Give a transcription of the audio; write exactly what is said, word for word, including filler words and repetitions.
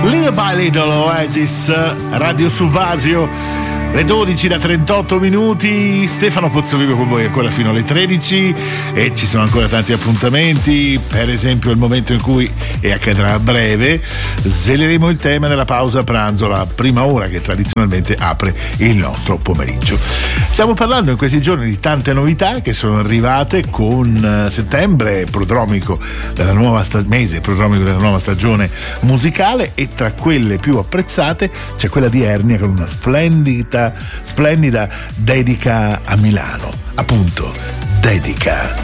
Little by Little, Oasis, Radio Subasio. Le dodici da trentotto minuti, Stefano Pozzovivo con voi ancora fino alle tredici e ci sono ancora tanti appuntamenti, per esempio il momento in cui, e accadrà a breve, sveleremo il tema della pausa pranzo, la prima ora che tradizionalmente apre il nostro pomeriggio. Stiamo parlando in questi giorni di tante novità che sono arrivate con settembre prodromico della nuova sta- mese prodromico della nuova stagione musicale, e tra quelle più apprezzate c'è quella di Ernia con una splendida splendida dedica a Milano, appunto, dedica.